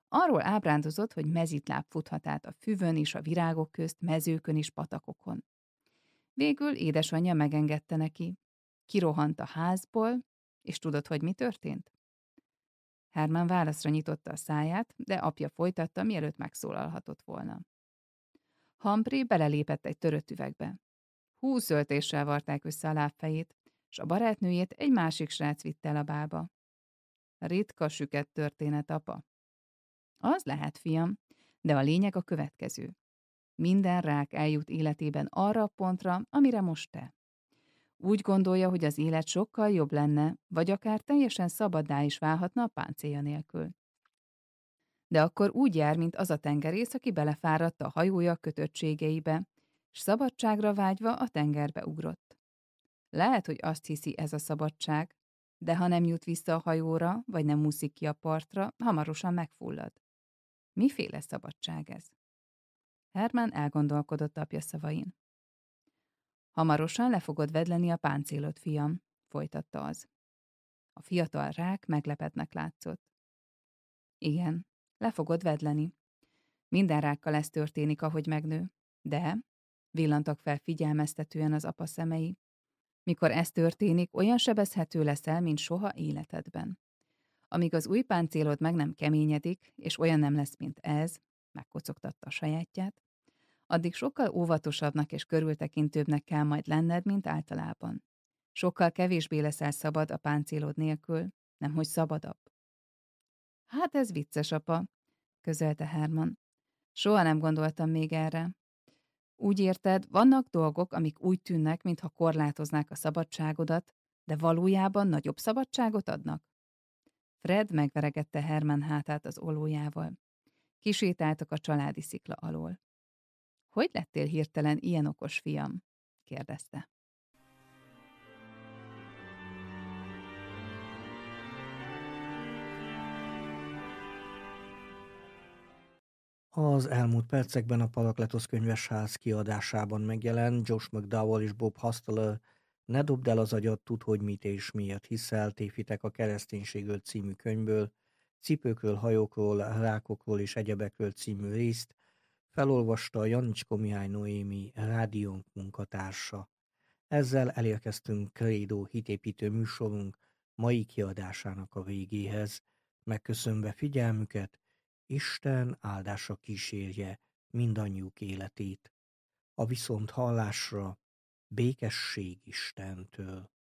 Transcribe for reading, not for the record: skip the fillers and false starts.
Arról ábrándozott, hogy mezitláb futhat át a füvön és a virágok közt, mezőkön és patakokon. Végül édesanyja megengedte neki. Kirohant a házból, és tudod, hogy mi történt? Hermann válaszra nyitotta a száját, de apja folytatta, mielőtt megszólalhatott volna. Humphrey belelépett egy törött üvegbe. 20 öltéssel varták össze a lábfejét, s a barátnőjét egy másik srác vitte el a bálba. Ritka süket történet, apa. Az lehet, fiam, de a lényeg a következő. Minden rák eljut életében arra a pontra, amire most te. Úgy gondolja, hogy az élet sokkal jobb lenne, vagy akár teljesen szabaddá is válhatna a páncélja nélkül. De akkor úgy jár, mint az a tengerész, aki belefáradt a hajója kötöttségeibe, s szabadságra vágyva a tengerbe ugrott. Lehet, hogy azt hiszi, ez a szabadság, de ha nem jut vissza a hajóra, vagy nem úszik ki a partra, hamarosan megfullad. Miféle szabadság ez? Hermann elgondolkodott apja szavain. Hamarosan le fogod vedleni a páncélod, fiam, folytatta az. A fiatal rák meglepetnek látszott. Igen, le fogod vedleni. Minden rákkal ez történik, ahogy megnő. De, villantak fel figyelmeztetően az apa szemei, mikor ez történik, olyan sebezhető leszel, mint soha életedben. Amíg az új páncélod meg nem keményedik, és olyan nem lesz, mint ez, megkocogtatta a sajátját, addig sokkal óvatosabbnak és körültekintőbbnek kell majd lenned, mint általában. Sokkal kevésbé leszel szabad a páncélod nélkül, nemhogy szabadabb. Hát ez vicces, apa, közölte Hermann. Soha nem gondoltam még erre. Úgy érted, vannak dolgok, amik úgy tűnnek, mintha korlátoznák a szabadságodat, de valójában nagyobb szabadságot adnak? Fred megveregette Hermann hátát az ollójával. Kisétáltak a családi szikla alól. Hogy lettél hirtelen ilyen okos, fiam? Kérdezte. Az elmúlt percekben a Parakletos könyvesház kiadásában megjelent Josh McDowell és Bob Hostler Ne dobd el az agyad, tudd, hogy mit és miért hiszel, tévhitek a kereszténységről című könyvből, Cipőkről, hajókról, rákokról és egyebekről című részt felolvasta Janicsko Mihály Noémi rádiónk munkatársa. Ezzel elérkeztünk Credo hitépítő műsorunk mai kiadásának a végéhez. Megköszönve figyelmüket, Isten áldása kísérje mindannyiuk életét. A viszont hallásra békesség Istentől.